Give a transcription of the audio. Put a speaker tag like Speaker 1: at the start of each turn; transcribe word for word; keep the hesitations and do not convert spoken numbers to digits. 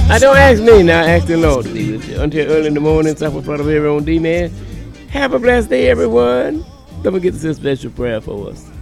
Speaker 1: I don't ask me now, ask the Lord to be with you. Until early in the morning, top of front of every on D-Man. Have a blessed day, everyone. Don't forget to say a special prayer for us.